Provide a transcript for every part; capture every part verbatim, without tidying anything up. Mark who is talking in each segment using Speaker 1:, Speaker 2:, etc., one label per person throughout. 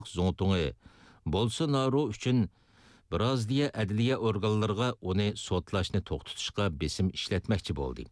Speaker 1: Zontung'i Bolsonaro uchun Braziliya adliya organlariga uni sotlashni to'xtatishga besim ishlatmoqchi bo'ldi.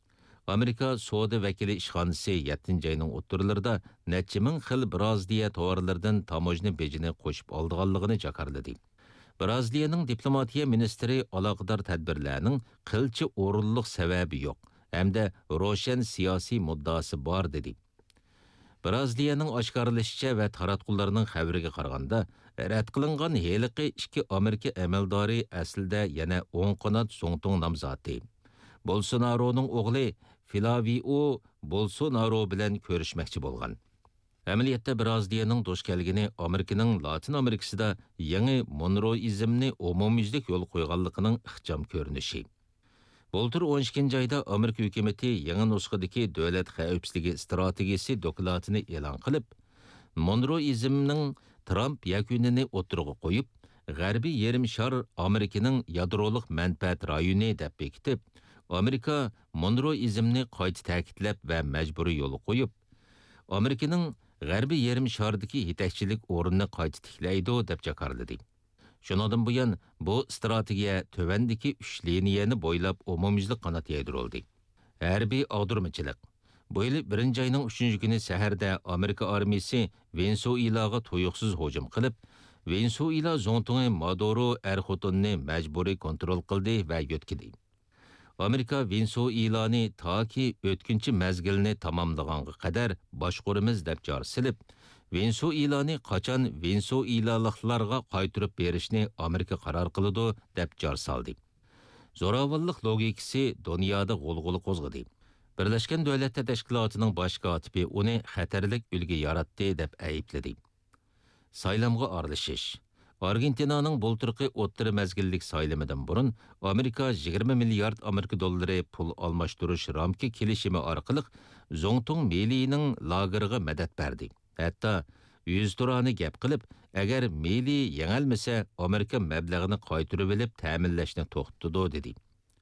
Speaker 1: Amerika Soda vakili ishxonasi yettinchi ayning o'ttirlarida necha ming xil Braziliya tovarlaridan tamojni bejini qo'shib oldiganligini jakarladi. Braziliyaning diplomatiya ministri aloqador tadbirlarning qilchi o'rinliq sababi yo'q, hamda ro'shan siyosiy muddasi bor dedi. Braziliyaning oshkorlashicha va taratqullarining xabariga qaraganda, rad qilingan heliqi ikki Amerika amaldori aslida yana o'ng qanot Zontong nomzodi. Bolsonaroning o'g'li Flavio Bolsonaro bilan ko'rishmoqchi bo'lgan. Amaliyotda Braziliyaning do'st kelgini Amerikaning Latin Amerikasida yangi Monroeizmni umumyuzlik yo'l qo'yganligining ixcham ko'rinishi. Bultur o'n ikkinchi ayda Amerika hukumati yangi nusxadagi davlat xavfsizligi strategiyasi dokladini e'lon qilib, Monroeizmning Trump yakunini o'tirg'i qo'yib, G'arbiy yarim shar Amerikaning yadroliq manfaat rayoni deb bekitib, Amerika Monroeizmni qayta ta'kidlab va majburiy yo'l qo'yib, Amerikaning G'arbiy yarim shardagi yetakchilik o'rnini qayta tiklaydi deb jakarladi. Shundan buyon bu strategiya tövəndiki uch liniyani bo'ylab umumyuzlik qanot yaydirildi. Harbiy og'dirmachilik. Bu yil birinchi ayning uchinchi kuni saharda Amerika armiyasi Venezuelaga tuyuqsiz hujum qilib, Venezuela Zontung'i Maduro er-xotinni majburiy kontrol qildi va yo'tkidi. Amerika Venezuelani toki o'tkinchi mazgilni tamomlaganga qadar boshqurimiz deb jar silib, Venezuelani qachon Venezuelaliklarga qaytarib berishni Amerika qaror qiladi deb jar soldi. Zo'ravonlik logikasi dunyoda g'ulg'ula qo'zg'adi. Birlashgan Davlatlar Tashkilotining bosh kotibi uni xatarlik ulgi yaratdi deb aybladi. Saylamga aralashish. Argentinaning bulturqi o'ttiri mazgillik saylamidan burun Amerika yigirma milliard Amerika dollari pul almashtirish ramki kelishimi orqali Zontong Melining lageriga madad berdi. Hatta yuz turani gap qilib, agar Meli yengilmasa, Amerika mablag'ini qaytarib olib ta'minlashni to'xtatadi dedi.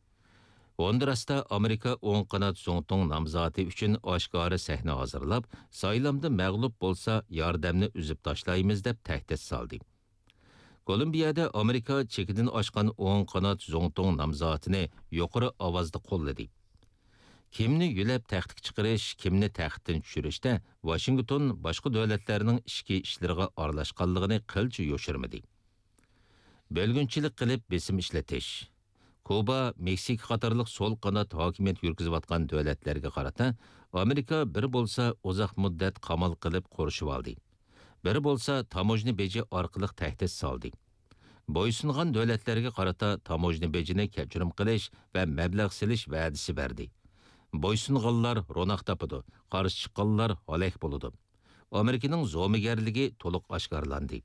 Speaker 1: Hondurasda Amerika o'ng qanot Zontong nomzodi uchun oshkora sahna hozirlab, saylamda mag'lub bo'lsa, yordamni uzib tashlaymiz deb tahdid soldi. Kolumbiyada Amerika chekidan oshgan o'ng qanot Zontong nomzodini yuqori ovozda qo'lladi. Kimni yulab taxtga chiqarish, kimni taxtdan tushirishda Washington boshqa davlatlarning ichki ishlariga aralashganligini qilchi yo'shirmadi. Bo'lgunchilik qilib besim ishlatish. Kuba, Meksika qatorliq so'l qanot hokimiyat yurgizayotgan davlatlarga qarata Amerika bir bo'lsa uzoq muddat qamal qilib qo'rishib oldi. Biri bo'lsa tamojni beji orqali tahdid soldi. Bo'ysungan davlatlarga qarata tamojni bejini kechirim qilish va mablag' silish va'dasi berdi. Bo'ysunganlar ro'naq topadi, qarshi chiqqanlar halak bo'ladi. Amerikaning zo'migarligi to'liq oshkorlandi.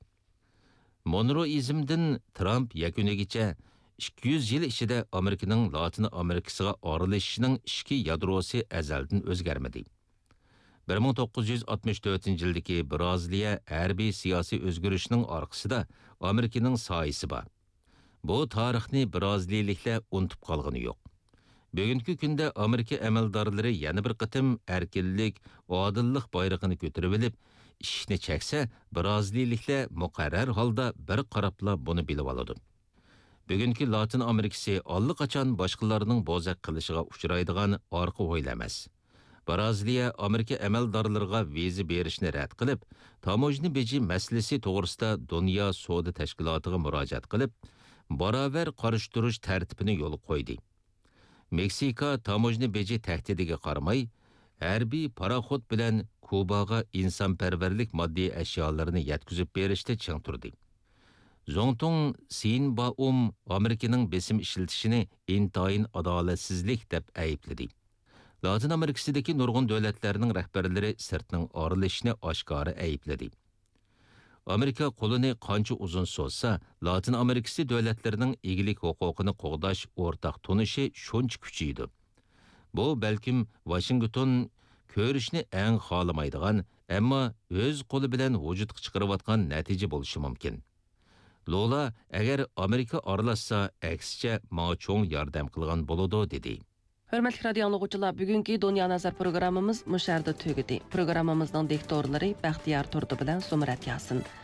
Speaker 1: Monroeizmdan Trump yakunigacha ikki yuz yil ichida Amerikaning Latin Amerikasiga aralashishining ichki yadrosi azaldan o'zgarmadi. bir ming to'qqiz yuz oltmish to'rtinchi yildagi Braziliya harbiy siyosiy o'zgarishning orqasida Amerikaning soyasi bor. Bu tarixni braziliyaliklar unutib qolgani yo'q. Bugungi kunda Amerika amaldorlari yana bir qitim erkinlik, odillik bayrog'ini ko'tarib olib, ishni cheksa, braziliyaliklar muqarrar holda bir qarabla buni bilib oladi. Bugungi Latin Amerikasi allaqachon boshqalarning bo'zaq qilishiga uchraydigan orqa o'yil emas. Braziliya Amerika amaldorlariga viza berishni rad qilib, tamojni beji masalasi to'g'risida Dunyo savdo tashkilotiga murojaat qilib, barobar qarish turish tartibini yo'l qo'ydi. Meksika tamojni beji tahdidiga qaramay, harbiy paraxod bilan Kubaga insonparvarlik moddiy ashyolarni yetkazib berishda ching turdi. Zontong Sinbaum Amerikaning besim ishlatishini intayin adolatsizlik deb aybladi. Latin Amerikasidagi nurg'un davlatlarning rahbarlari sirtning aralashishini oshkora aybladi. Amerika qo'lini qancha uzun so'zsa, Latin Amerikasi davlatlarining egilik huquqini qo'g'dash o'rtaq tunishi shuncha kuchaydi. Bu balkim Washington ko'rishni eng xohlamaydigan, ammo o'z qo'li bilan vujudga chiqarayotgan natija bo'lishi mumkin. Lola agar Amerika aralashsa, aksicha menga cho'ng yordam qilgan bo'ladi dedi.
Speaker 2: Hörmətli radio anlıqçılar, bugünkü Dünya Nazar programımız müşərdə tügüdü. Programımızın diktorları Bəxtiyar Turdu bilan Zumrat Yasin.